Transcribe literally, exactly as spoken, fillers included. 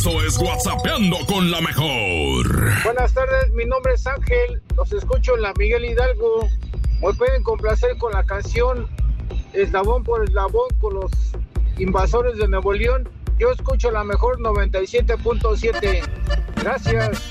Esto es WhatsAppeando con la mejor. Buenas tardes, mi nombre es Ángel. Los escucho en la Miguel Hidalgo. Me pueden complacer con la canción Eslabón por Eslabón con los Invasores de Nuevo León. Yo escucho la mejor noventa y siete punto siete. Gracias.